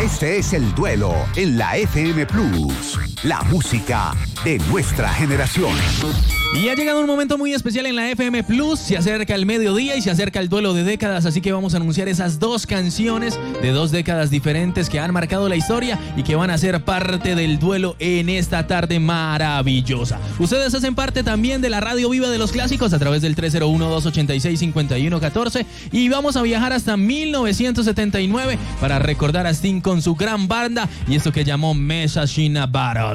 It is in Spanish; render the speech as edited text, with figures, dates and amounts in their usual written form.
Este es El Duelo en la FM Plus, la música de nuestra generación. Y ha llegado un momento muy especial en la FM Plus. Se acerca el mediodía y se acerca el duelo de décadas, así que vamos a anunciar esas dos canciones de dos décadas diferentes que han marcado la historia y que van a ser parte del duelo en esta tarde maravillosa. Ustedes hacen parte también de la Radio Viva de los Clásicos a través del 301-286-5114 y vamos a viajar hasta 1979 para recordar a Sting con su gran banda y esto que llamó Mesa China Battle.